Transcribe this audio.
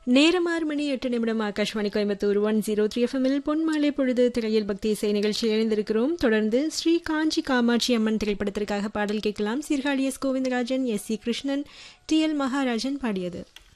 நேரம் 6 மணி 8 நிமிடம். ஆகாஷ்வாணி கோயம்புத்தூர் 103 எஃப்எம்மில் பொன்மாலை பொழுது திரையில் பக்தி இசை நிகழ்ச்சியில் இணைந்திருக்கிறோம். தொடர்ந்து ஸ்ரீ காஞ்சி காமாட்சி அம்மன் திரைப்படத்திற்காக பாடல் கேட்கலாம். Sirkazhi S Govindarajan, S C Krishnan, D L மகாராஜன் பாடியது.